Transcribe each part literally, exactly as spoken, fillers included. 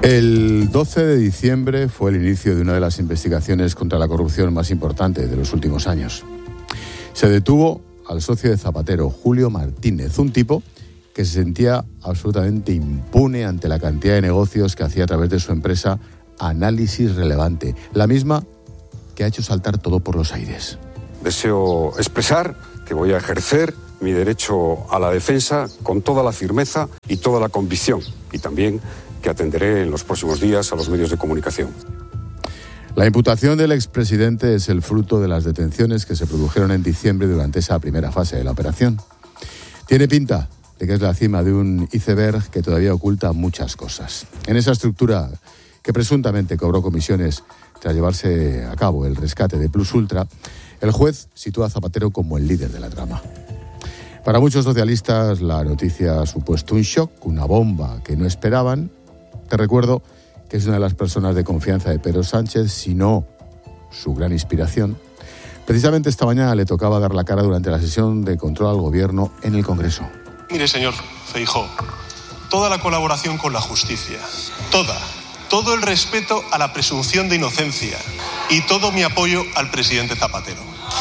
El doce de diciembre fue el inicio de una de las investigaciones contra la corrupción más importantes de los últimos años. Se detuvo al socio de Zapatero, Julio Martínez, un tipo que se sentía absolutamente impune ante la cantidad de negocios que hacía a través de su empresa Análisis Relevante, la misma que ha hecho saltar todo por los aires. Deseo expresar que voy a ejercer mi derecho a la defensa con toda la firmeza y toda la convicción, y también que atenderé en los próximos días a los medios de comunicación. La imputación del expresidente es el fruto de las detenciones que se produjeron en diciembre durante esa primera fase de la operación. Tiene pinta de que es la cima de un iceberg que todavía oculta muchas cosas. En esa estructura que presuntamente cobró comisiones tras llevarse a cabo el rescate de Plus Ultra, el juez sitúa a Zapatero como el líder de la trama. Para muchos socialistas la noticia ha supuesto un shock, una bomba que no esperaban. Te recuerdo que es una de las personas de confianza de Pedro Sánchez, si no su gran inspiración. Precisamente esta mañana le tocaba dar la cara durante la sesión de control al gobierno en el Congreso. Mire, señor Feijóo, toda la colaboración con la justicia, toda, todo el respeto a la presunción de inocencia y todo mi apoyo al presidente Zapatero.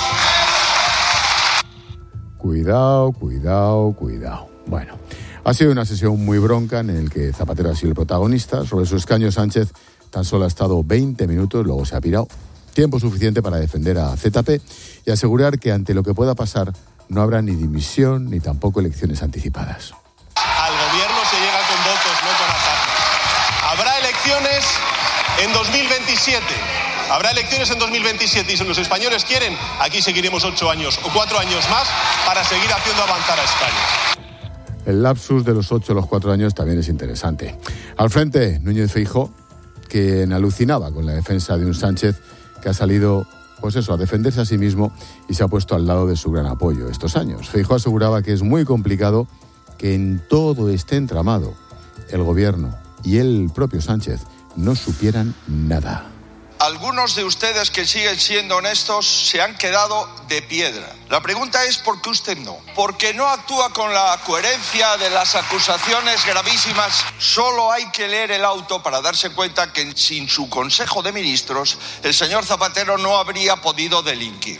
Cuidado, cuidado, cuidado. Bueno, ha sido una sesión muy bronca en la que Zapatero ha sido el protagonista. Sobre su escaño Sánchez tan solo ha estado veinte minutos, luego se ha pirado. Tiempo suficiente para defender a Z P y asegurar que ante lo que pueda pasar no habrá ni dimisión ni tampoco elecciones anticipadas. Al gobierno se llega con votos, no con armas. Habrá elecciones en dos mil veintisiete. Habrá elecciones en dos mil veintisiete y si los españoles quieren, aquí seguiremos ocho años o cuatro años más para seguir haciendo avanzar a España. El lapsus de los ocho a los cuatro años también es interesante. Al frente, Núñez Feijóo, quien alucinaba con la defensa de un Sánchez que ha salido, pues eso, a defenderse a sí mismo y se ha puesto al lado de su gran apoyo estos años. Feijóo aseguraba que es muy complicado que en todo este entramado el gobierno y el propio Sánchez no supieran nada. Algunos de ustedes que siguen siendo honestos se han quedado de piedra. La pregunta es ¿por qué usted no? Porque no actúa con la coherencia de las acusaciones gravísimas. Solo hay que leer el auto para darse cuenta que sin su Consejo de Ministros el señor Zapatero no habría podido delinquir.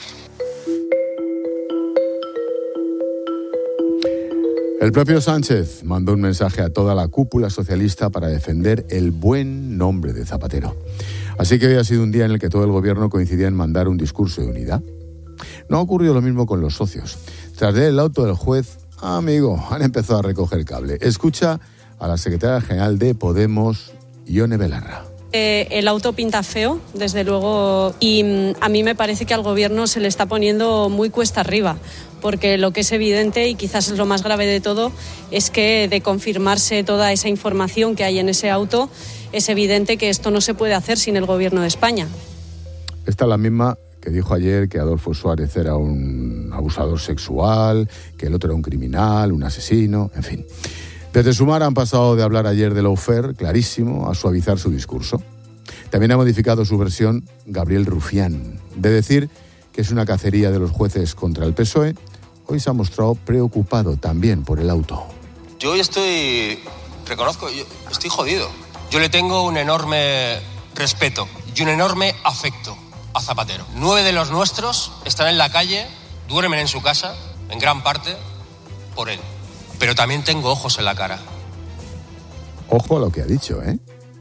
El propio Sánchez mandó un mensaje a toda la cúpula socialista para defender el buen nombre de Zapatero. Así que hoy ha sido un día en el que todo el gobierno coincidía en mandar un discurso de unidad. No ha ocurrido lo mismo con los socios. Tras leer el auto del juez, amigo, han empezado a recoger cable. Escucha a la secretaria general de Podemos, Ione Belarra. Eh, el auto pinta feo, desde luego, y mm, a mí me parece que al gobierno se le está poniendo muy cuesta arriba, porque lo que es evidente, y quizás es lo más grave de todo, es que de confirmarse toda esa información que hay en ese auto, es evidente que esto no se puede hacer sin el gobierno de España. Esta es la misma que dijo ayer que Adolfo Suárez era un abusador sexual, que el otro era un criminal, un asesino, en fin. Desde Sumar han pasado de hablar ayer de lawfare, clarísimo, a suavizar su discurso. También ha modificado su versión Gabriel Rufián, de decir que es una cacería de los jueces contra el P S O E. Hoy se ha mostrado preocupado también por el auto. Yo hoy estoy, reconozco, yo estoy jodido. Yo le tengo un enorme respeto y un enorme afecto a Zapatero. Nueve de los nuestros están en la calle, duermen en su casa, en gran parte, por él. Pero también tengo ojos en la cara. Ojo a lo que ha dicho, ¿eh?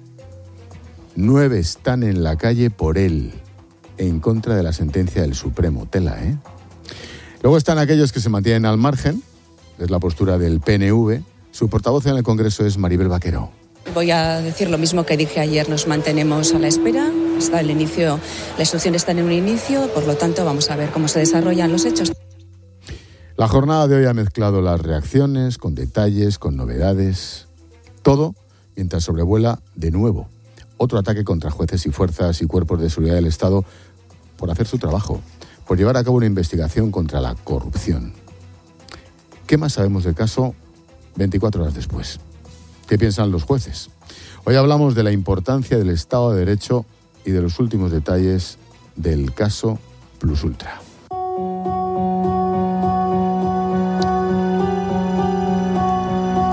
Nueve están en la calle por él, en contra de la sentencia del Supremo. Tela, ¿eh? Luego están aquellos que se mantienen al margen, es la postura del P N V. Su portavoz en el Congreso es Maribel Vaquero. Voy a decir lo mismo que dije ayer, nos mantenemos a la espera. Está el inicio, la instrucción está en un inicio, por lo tanto vamos a ver cómo se desarrollan los hechos. La jornada de hoy ha mezclado las reacciones con detalles, con novedades, todo mientras sobrevuela de nuevo otro ataque contra jueces y fuerzas y cuerpos de seguridad del Estado por hacer su trabajo, por llevar a cabo una investigación contra la corrupción. ¿Qué más sabemos del caso veinticuatro horas después? ¿Qué piensan los jueces? Hoy hablamos de la importancia del Estado de Derecho y de los últimos detalles del caso Plus Ultra.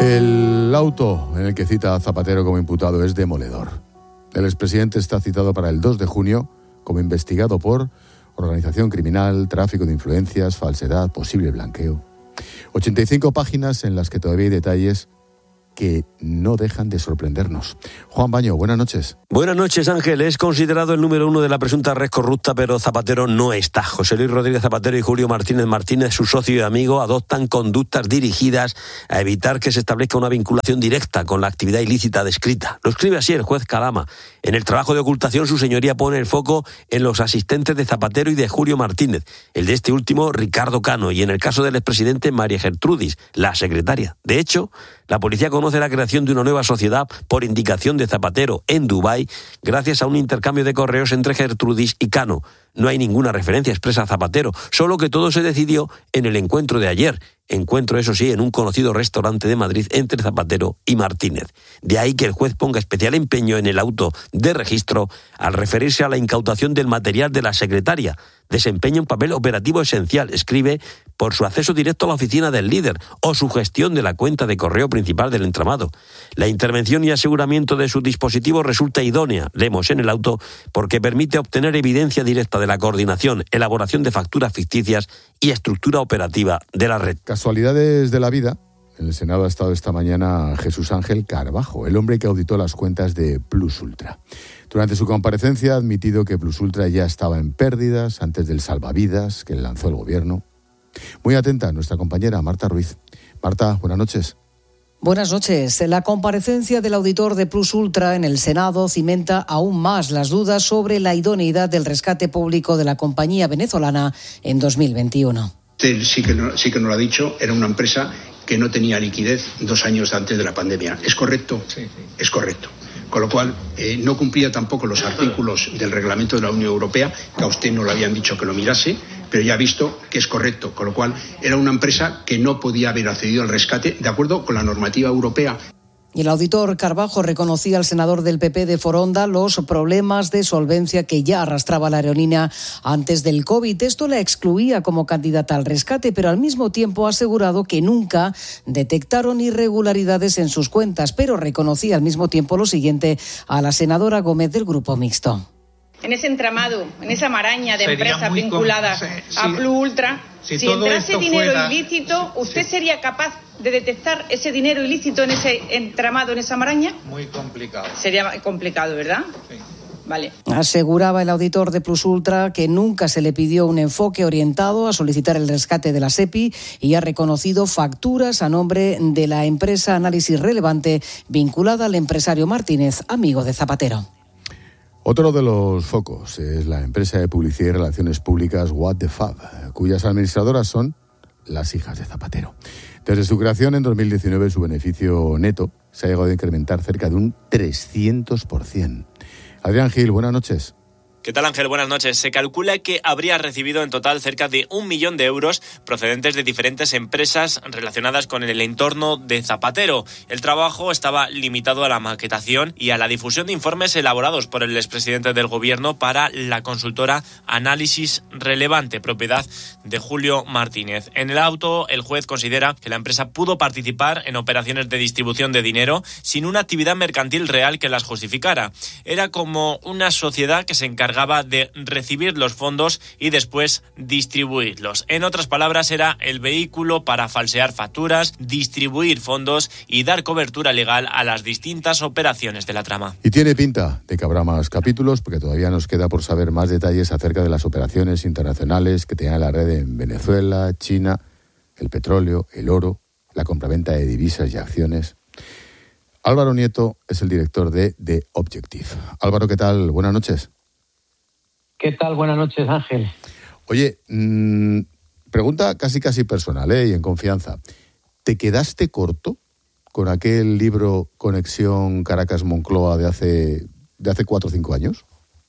El auto en el que cita a Zapatero como imputado es demoledor. El expresidente está citado para el dos de junio como investigado por organización criminal, tráfico de influencias, falsedad, posible blanqueo. ochenta y cinco páginas en las que todavía hay detalles que no dejan de sorprendernos. Juan Baño, buenas noches. Buenas noches, Ángel. Es considerado el número uno de la presunta red corrupta, pero Zapatero no está. José Luis Rodríguez Zapatero y Julio Martínez Martínez, su socio y amigo, adoptan conductas dirigidas a evitar que se establezca una vinculación directa con la actividad ilícita descrita. Lo escribe así el juez Calama. En el trabajo de ocultación, su señoría pone el foco en los asistentes de Zapatero y de Julio Martínez, el de este último, Ricardo Cano, y en el caso del expresidente, María Gertrudis, la secretaria. De hecho, la policía conoce la creación de una nueva sociedad por indicación de Zapatero en Dubái, gracias a un intercambio de correos entre Gertrudis y Cano. No hay ninguna referencia expresa a Zapatero, solo que todo se decidió en el encuentro de ayer. Encuentro, eso sí, en un conocido restaurante de Madrid entre Zapatero y Martínez. De ahí que el juez ponga especial empeño en el auto de registro al referirse a la incautación del material de la secretaria. Desempeña un papel operativo esencial, escribe, por su acceso directo a la oficina del líder o su gestión de la cuenta de correo principal del entramado. La intervención y aseguramiento de su dispositivo resulta idónea, leemos en el auto, porque permite obtener evidencia directa de la coordinación, elaboración de facturas ficticias y estructura operativa de la red. Casualidades de la vida. En el Senado ha estado esta mañana Jesús Ángel Carbajo, el hombre que auditó las cuentas de Plus Ultra. Durante su comparecencia ha admitido que Plus Ultra ya estaba en pérdidas antes del salvavidas que lanzó el gobierno. Muy atenta nuestra compañera Marta Ruiz. Marta, buenas noches. Buenas noches. La comparecencia del auditor de Plus Ultra en el Senado cimenta aún más las dudas sobre la idoneidad del rescate público de la compañía venezolana en dos mil veintiuno. Sí que, no, sí que nos lo ha dicho, era una empresa que no tenía liquidez dos años antes de la pandemia. ¿Es correcto? Sí, sí. Es correcto. Con lo cual, eh, no cumplía tampoco los artículos del reglamento de la Unión Europea, que a usted no le habían dicho que lo mirase, pero ya ha visto que es correcto. Con lo cual, era una empresa que no podía haber accedido al rescate de acuerdo con la normativa europea. Y el auditor Carbajo reconocía al senador del P P de Foronda los problemas de solvencia que ya arrastraba la aerolínea antes del COVID. Esto la excluía como candidata al rescate, pero al mismo tiempo ha asegurado que nunca detectaron irregularidades en sus cuentas, pero reconocía al mismo tiempo lo siguiente a la senadora Gómez del Grupo Mixto. En ese entramado, en esa maraña de sería empresas vinculadas com- sí, a Plus Ultra, si, si entrase dinero fuera... ilícito, ¿usted sí. sería capaz de detectar ese dinero ilícito en ese entramado, en esa maraña? Muy complicado. Sería complicado, ¿verdad? Sí. Vale. Aseguraba el auditor de Plus Ultra que nunca se le pidió un enfoque orientado a solicitar el rescate de la SEPI y ha reconocido facturas a nombre de la empresa Análisis Relevante vinculada al empresario Martínez, amigo de Zapatero. Otro de los focos es la empresa de publicidad y relaciones públicas What the Fab, cuyas administradoras son las hijas de Zapatero. Desde su creación en dos mil diecinueve, su beneficio neto se ha llegado a incrementar cerca de un trescientos por ciento. Adrián Gil, buenas noches. ¿Qué tal, Ángel? Buenas noches. Se calcula que habría recibido en total cerca de un millón de euros procedentes de diferentes empresas relacionadas con el entorno de Zapatero. El trabajo estaba limitado a la maquetación y a la difusión de informes elaborados por el expresidente del gobierno para la consultora Análisis Relevante, propiedad de Julio Martínez. En el auto, el juez considera que la empresa pudo participar en operaciones de distribución de dinero sin una actividad mercantil real que las justificara. Era como una sociedad que se encargaba de recibir los fondos y después distribuirlos. En otras palabras, era el vehículo para falsear facturas, distribuir fondos y dar cobertura legal a las distintas operaciones de la trama. Y tiene pinta de que habrá más capítulos, porque todavía nos queda por saber más detalles acerca de las operaciones internacionales que tenía la red en Venezuela, China, el petróleo, el oro, la compraventa de divisas y acciones. Álvaro Nieto es el director de The Objective. Álvaro, ¿qué tal? Buenas noches. ¿Qué tal? Buenas noches, Ángel. Oye, mmm, pregunta casi casi personal, ¿eh? Y en confianza. ¿Te quedaste corto con aquel libro Conexión Caracas-Moncloa de hace, de hace cuatro o cinco años?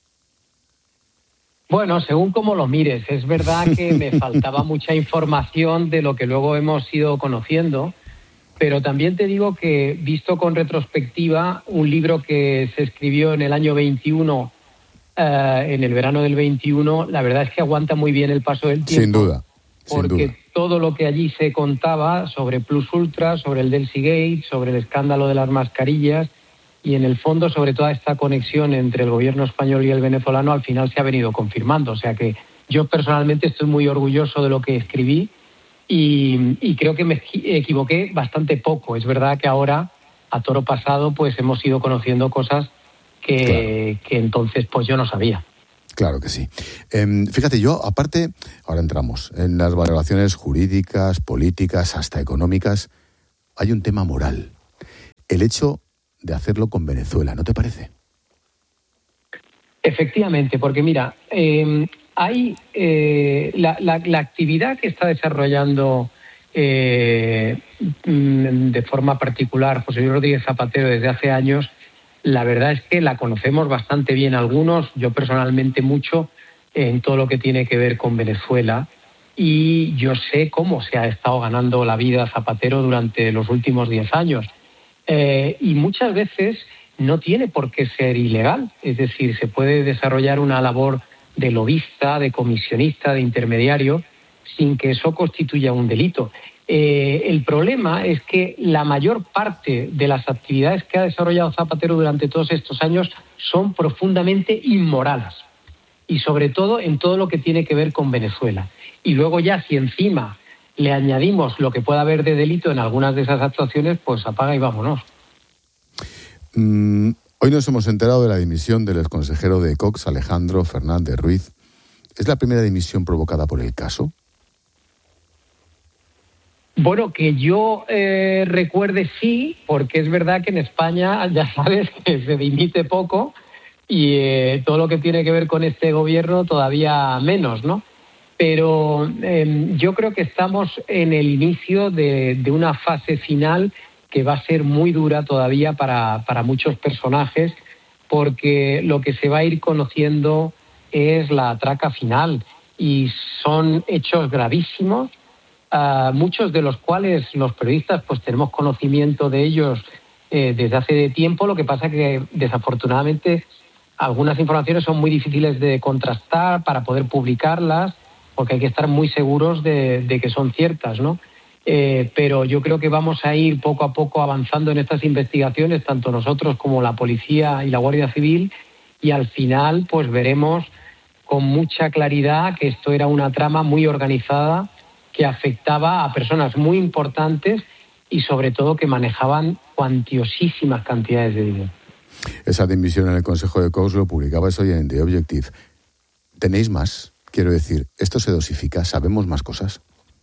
Bueno, según cómo lo mires. Es verdad que me faltaba mucha información de lo que luego hemos ido conociendo, pero también te digo que, visto con retrospectiva, un libro que se escribió en el año veintiuno, Uh, en el verano del veintiuno, la verdad es que aguanta muy bien el paso del tiempo. Sin duda, porque sin duda. todo lo que allí se contaba sobre Plus Ultra, sobre el Delcy Gate, sobre el escándalo de las mascarillas y en el fondo sobre toda esta conexión entre el gobierno español y el venezolano al final se ha venido confirmando. O sea que yo personalmente estoy muy orgulloso de lo que escribí y, y creo que me equivoqué bastante poco. Es verdad que ahora, a toro pasado, pues hemos ido conociendo cosas que, claro. que entonces pues yo no sabía. Claro que sí. Eh, fíjate, yo, aparte, ahora entramos en las valoraciones jurídicas, políticas, hasta económicas, hay un tema moral. El hecho de hacerlo con Venezuela, ¿no te parece? Efectivamente, porque mira, eh, hay eh, la, la, la actividad que está desarrollando eh, de forma particular José Luis Rodríguez Zapatero desde hace años. La verdad es que la conocemos bastante bien algunos, yo personalmente mucho, en todo lo que tiene que ver con Venezuela. Y yo sé cómo se ha estado ganando la vida Zapatero durante los últimos diez años. Eh, y muchas veces no tiene por qué ser ilegal. Es decir, se puede desarrollar una labor de lobista, de comisionista, de intermediario, sin que eso constituya un delito. Eh, el problema es que la mayor parte de las actividades que ha desarrollado Zapatero durante todos estos años son profundamente inmorales y sobre todo en todo lo que tiene que ver con Venezuela. Y luego ya si encima le añadimos lo que pueda haber de delito en algunas de esas actuaciones, pues apaga y vámonos. Mm, hoy nos hemos enterado de la dimisión del exconsejero de Cox, Alejandro Fernández Ruiz. ¿Es la primera dimisión provocada por el caso? Bueno, que yo eh, recuerde sí, porque es verdad que en España ya sabes que se dimite poco y eh, todo lo que tiene que ver con este gobierno todavía menos, ¿no? Pero eh, yo creo que estamos en el inicio de, de una fase final que va a ser muy dura todavía para, para muchos personajes, porque lo que se va a ir conociendo es la traca final y son hechos gravísimos. Uh, muchos de los cuales los periodistas pues tenemos conocimiento de ellos eh, desde hace tiempo. Lo que pasa que desafortunadamente algunas informaciones son muy difíciles de contrastar para poder publicarlas, porque hay que estar muy seguros de, de que son ciertas, ¿no? Eh, pero yo creo que vamos a ir poco a poco avanzando en estas investigaciones, tanto nosotros como la policía y la Guardia Civil, y al final pues veremos con mucha claridad que esto era una trama muy organizada que afectaba a personas muy importantes y sobre todo que manejaban cuantiosísimas cantidades de dinero. Esa dimisión en el Consejo de Cox lo publicabas hoy en The Objective. ¿Tenéis más? Quiero decir, ¿esto se dosifica? ¿Sabemos más cosas?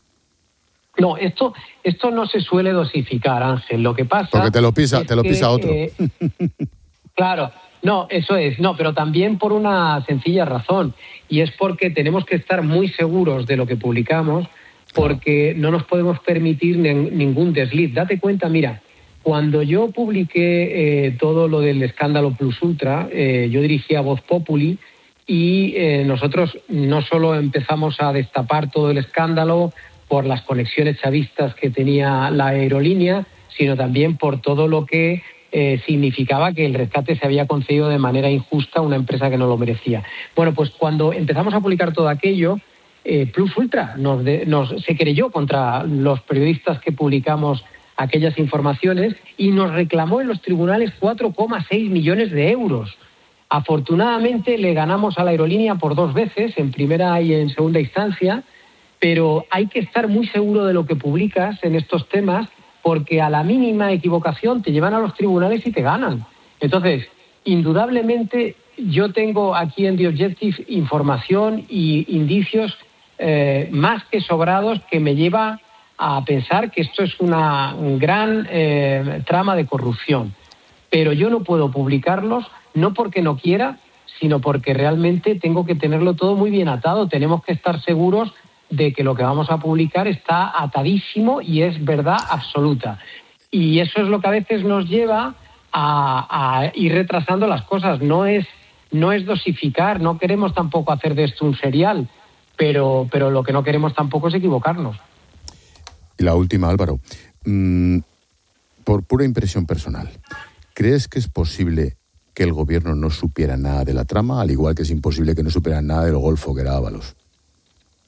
No, esto esto no se suele dosificar, Ángel. Lo que pasa... Porque te lo pisa, te lo pisa que, otro. Eh, claro, no, eso es. No, pero también por una sencilla razón. Y es porque tenemos que estar muy seguros de lo que publicamos, porque no nos podemos permitir ni, ningún desliz. Date cuenta, mira, cuando yo publiqué eh, todo lo del escándalo Plus Ultra, eh, yo dirigía Voz Populi y eh, nosotros no solo empezamos a destapar todo el escándalo por las conexiones chavistas que tenía la aerolínea, sino también por todo lo que eh, significaba que el rescate se había concedido de manera injusta a una empresa que no lo merecía. Bueno, pues cuando empezamos a publicar todo aquello, Eh, Plus Ultra nos de, nos, se querelló contra los periodistas que publicamos aquellas informaciones y nos reclamó en los tribunales cuatro coma seis millones de euros. Afortunadamente le ganamos a la aerolínea por dos veces, en primera y en segunda instancia, pero hay que estar muy seguro de lo que publicas en estos temas, porque a la mínima equivocación te llevan a los tribunales y te ganan. Entonces, indudablemente, yo tengo aquí en The Objective información y indicios Eh, más que sobrados que me lleva a pensar que esto es una gran eh, trama de corrupción. Pero yo no puedo publicarlos, no porque no quiera, sino porque realmente tengo que tenerlo todo muy bien atado. Tenemos que estar seguros de que lo que vamos a publicar está atadísimo y es verdad absoluta. Y eso es lo que a veces nos lleva a, a ir retrasando las cosas. No es, no es dosificar, no queremos tampoco hacer de esto un serial. Pero, pero lo que no queremos tampoco es equivocarnos. Y la última, Álvaro. Mm, por pura impresión personal, ¿crees que es posible que el gobierno no supiera nada de la trama, al igual que es imposible que no supieran nada del golfo que era Ábalos?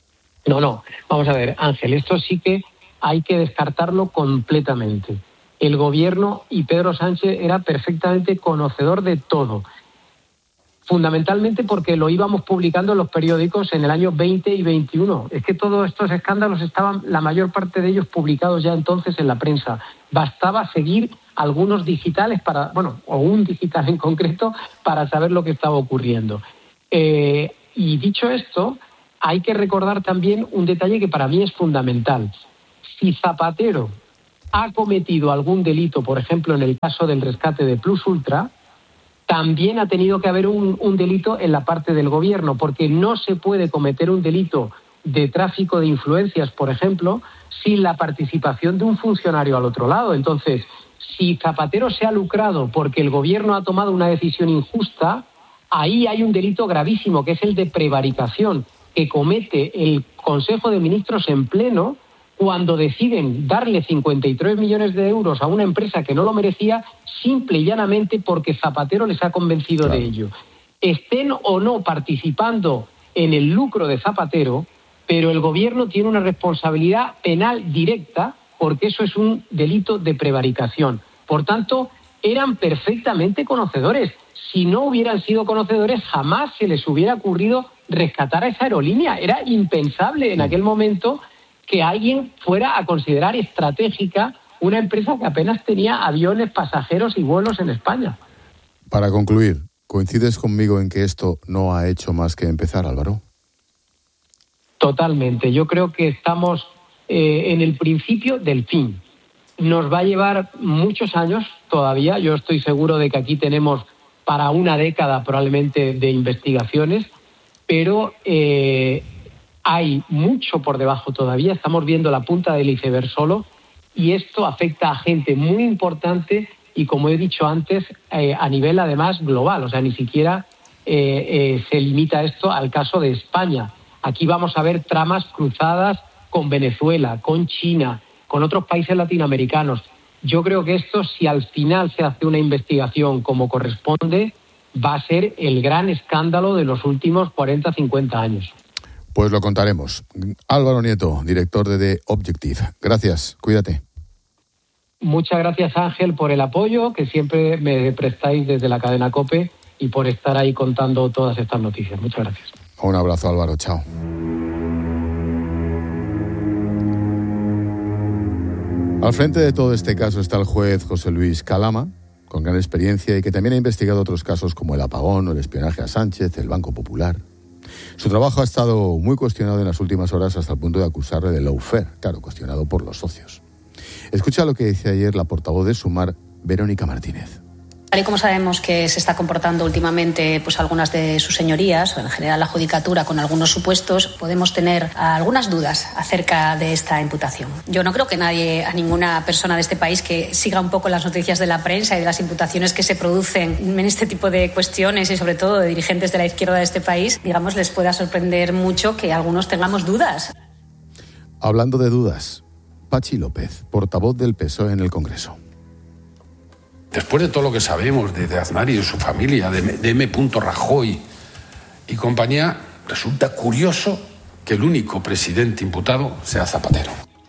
No, no, vamos a ver, Ángel, esto sí que hay que descartarlo completamente. El gobierno y Pedro Sánchez era perfectamente conocedor de todo, fundamentalmente porque lo íbamos publicando en los periódicos en el año veinte y veintiuno. Es que todos estos escándalos estaban, la mayor parte de ellos, publicados ya entonces en la prensa. Bastaba seguir algunos digitales, para, bueno, o un digital en concreto, para saber lo que estaba ocurriendo. Eh, y dicho esto, hay que recordar también un detalle que para mí es fundamental. Si Zapatero ha cometido algún delito, por ejemplo, en el caso del rescate de Plus Ultra, también ha tenido que haber un, un delito en la parte del gobierno, porque no se puede cometer un delito de tráfico de influencias, por ejemplo, sin la participación de un funcionario al otro lado. Entonces, si Zapatero se ha lucrado porque el gobierno ha tomado una decisión injusta, ahí hay un delito gravísimo, que es el de prevaricación, que comete el Consejo de Ministros en pleno cuando deciden darle cincuenta y tres millones de euros a una empresa que no lo merecía, simple y llanamente porque Zapatero les ha convencido claro. de ello. Estén o no participando en el lucro de Zapatero, pero el gobierno tiene una responsabilidad penal directa porque eso es un delito de prevaricación. Por tanto, eran perfectamente conocedores. Si no hubieran sido conocedores, jamás se les hubiera ocurrido rescatar a esa aerolínea. Era impensable en aquel momento que alguien fuera a considerar estratégica una empresa que apenas tenía aviones, pasajeros y vuelos en España. Para concluir, ¿coincides conmigo en que esto no ha hecho más que empezar, Álvaro? Totalmente. Yo creo que estamos eh, en el principio del fin. Nos va a llevar muchos años todavía. Yo estoy seguro de que aquí tenemos para una década probablemente de investigaciones, pero eh, hay mucho por debajo todavía. Estamos viendo la punta del iceberg solo y esto afecta a gente muy importante y, como he dicho antes, eh, a nivel además global. O sea, ni siquiera eh, eh, se limita esto al caso de España. Aquí vamos a ver tramas cruzadas con Venezuela, con China, con otros países latinoamericanos. Yo creo que esto, si al final se hace una investigación como corresponde, va a ser el gran escándalo de los últimos cuarenta, cincuenta años. Pues lo contaremos. Álvaro Nieto, director de The Objective. Gracias, cuídate. Muchas gracias, Ángel, por el apoyo que siempre me prestáis desde la cadena COPE y por estar ahí contando todas estas noticias. Muchas gracias. Un abrazo, Álvaro. Chao. Al frente de todo este caso está el juez José Luis Calama, con gran experiencia y que también ha investigado otros casos como el apagón o el espionaje a Sánchez, el Banco Popular. Su trabajo ha estado muy cuestionado en las últimas horas hasta el punto de acusarle de lawfare, claro, cuestionado por los socios. Escucha lo que dice ayer la portavoz de Sumar, Verónica Martínez. Tal y como sabemos que se está comportando últimamente pues algunas de sus señorías, o en general la judicatura, con algunos supuestos, podemos tener algunas dudas acerca de esta imputación. Yo no creo que nadie, a ninguna persona de este país que siga un poco las noticias de la prensa y de las imputaciones que se producen en este tipo de cuestiones y sobre todo de dirigentes de la izquierda de este país, digamos, les pueda sorprender mucho que algunos tengamos dudas. Hablando de dudas, Pachi López, portavoz del P S O E en el Congreso. Después de todo lo que sabemos de, de Aznar y de su familia, de, de M. Rajoy y compañía, resulta curioso que el único presidente imputado sea Zapatero.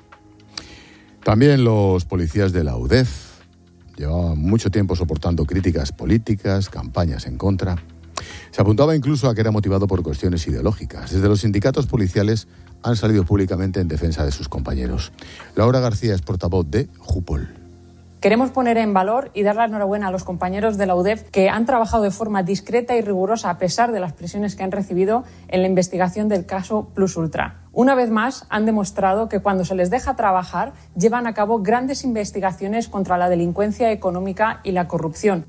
También los policías de la U D E F llevaban mucho tiempo soportando críticas políticas, campañas en contra. Se apuntaba incluso a que era motivado por cuestiones ideológicas. Desde los sindicatos policiales han salido públicamente en defensa de sus compañeros. Laura García es portavoz de Jupol. Queremos poner en valor y dar la enhorabuena a los compañeros de la U D E F que han trabajado de forma discreta y rigurosa a pesar de las presiones que han recibido en la investigación del caso Plus Ultra. Una vez más, han demostrado que cuando se les deja trabajar, llevan a cabo grandes investigaciones contra la delincuencia económica y la corrupción.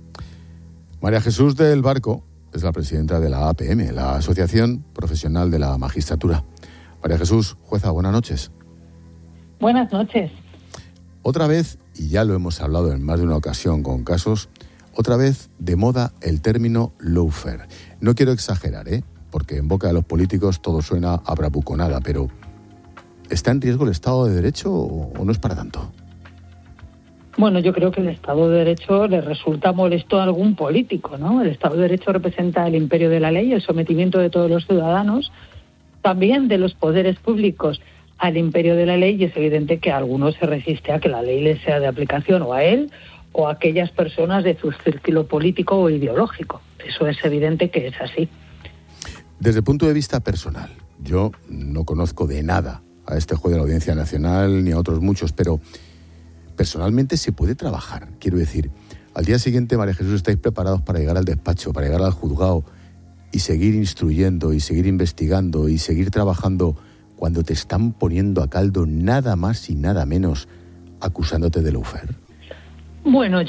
María Jesús del Barco es la presidenta de la A P M, la Asociación Profesional de la Magistratura. María Jesús, jueza, buenas noches. Buenas noches. Otra vez, y ya lo hemos hablado en más de una ocasión con casos, otra vez de moda el término lawfare. No quiero exagerar, ¿eh? Porque en boca de los políticos todo suena a bravuconada, pero ¿está en riesgo el Estado de Derecho o no es para tanto? Bueno, yo creo que el Estado de Derecho le resulta molesto a algún político, ¿no? El Estado de Derecho representa el imperio de la ley, el sometimiento de todos los ciudadanos, también de los poderes públicos al imperio de la ley, y es evidente que a algunos se resiste a que la ley le sea de aplicación, o a él o a aquellas personas de su círculo político o ideológico. Eso es evidente que es así. Desde el punto de vista personal, yo no conozco de nada a este juez de la Audiencia Nacional ni a otros muchos, pero personalmente se puede trabajar. Quiero decir, al día siguiente, María Jesús, estáis preparados para llegar al despacho, para llegar al juzgado y seguir instruyendo y seguir investigando y seguir trabajando cuando te están poniendo a caldo nada más y nada menos acusándote de lawfare. Bueno,